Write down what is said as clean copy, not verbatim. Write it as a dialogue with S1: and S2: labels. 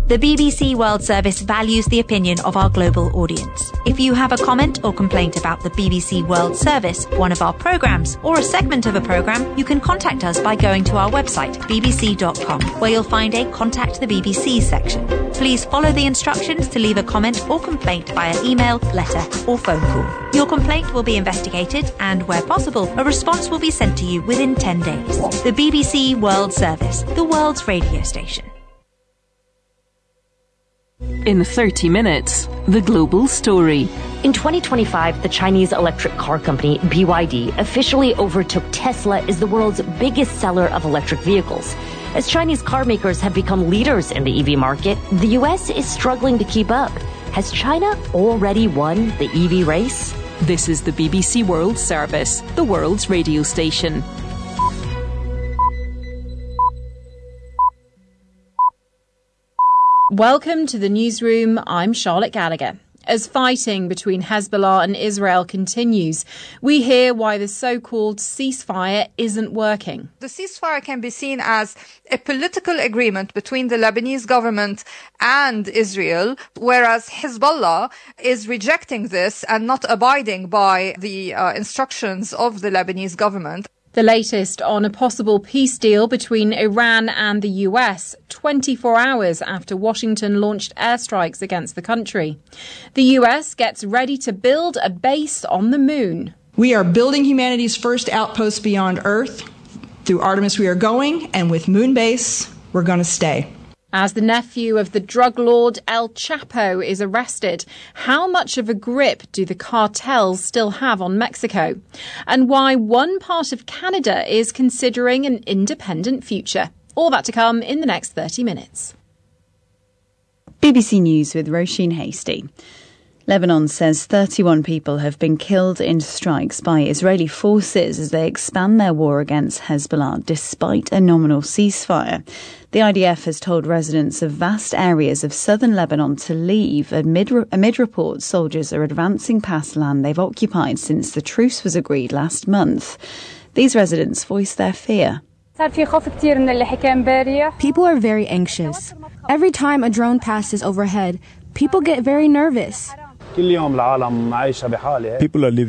S1: The BBC World Service values the opinion of our global audience. If you have a comment or complaint about the BBC World Service, one of our programmes, or a segment of a programme, you can contact us by going to our website, bbc.com, where you'll find a Contact the BBC section. Please follow the instructions to leave a comment or complaint via email, letter or phone call. Your complaint will be investigated and, where possible, a response will be sent to you within 10 days. The BBC World Service, the world's radio station.
S2: In 30 minutes, the global story.
S3: In 2025, the Chinese electric car company BYD officially overtook Tesla as the world's biggest seller of electric vehicles. As Chinese car makers have become leaders in the EV market, the US is struggling to keep up. Has China already won the EV race?
S2: This is the BBC World Service, the world's radio station.
S4: Welcome to the newsroom. I'm Charlotte Gallagher. As fighting between Hezbollah and Israel continues, we hear why the so-called ceasefire isn't working.
S5: The ceasefire can be seen as a political agreement between the Lebanese government and Israel, whereas Hezbollah is rejecting this and not abiding by the instructions of the Lebanese government.
S4: The latest on a possible peace deal between Iran and the US, 24 hours after Washington launched airstrikes against the country. The US gets ready to build a base on the moon.
S6: We are building humanity's first outpost beyond Earth. Through Artemis we are going, and with Moonbase, we're going to stay.
S4: As the nephew of the drug lord El Chapo is arrested, how much of a grip do the cartels still have on Mexico? And why one part of Canada is considering an independent future? All that to come in the next 30 minutes.
S7: BBC News with Roisin Hasty. Lebanon says 31 people have been killed in strikes by Israeli forces as they expand their war against Hezbollah, despite a nominal ceasefire. The IDF has told residents of vast areas of southern Lebanon to leave amid reports soldiers are advancing past land they've occupied since the truce was agreed last month. These residents voice their fear.
S8: People are very anxious. Every time a drone passes overhead, people get very nervous.
S9: People are living